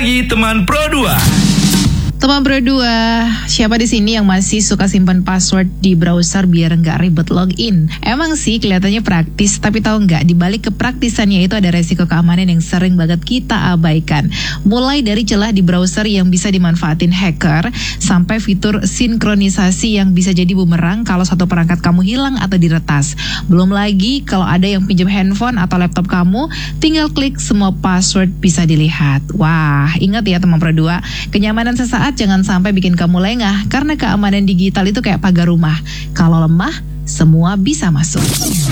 pagi teman Pro 2. Teman Pro 2, siapa di sini yang masih suka simpan password di browser biar nggak ribet login? Emang sih kelihatannya praktis, tapi tahu nggak di balik kepraktisannya itu ada resiko keamanan yang sering banget kita abaikan. Mulai dari celah di browser yang bisa dimanfaatin hacker, sampai fitur sinkronisasi yang bisa jadi bumerang kalau satu perangkat kamu hilang atau diretas. Belum lagi kalau ada yang pinjam handphone atau laptop kamu, tinggal klik semua password bisa dilihat. Wah, ingat ya teman Pro 2, kenyamanan sesaat jangan sampai bikin kamu lengah, karena keamanan digital itu kayak pagar rumah. Kalau lemah, semua bisa masuk.